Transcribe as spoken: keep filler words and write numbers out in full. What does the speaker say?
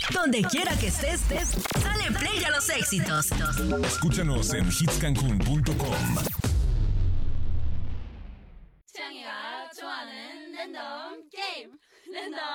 Donde quiera que estés, estés, dale play a los éxitos. Escúchanos en hits cancún punto com. 취향이가 좋아하는 랜덤 게임 랜덤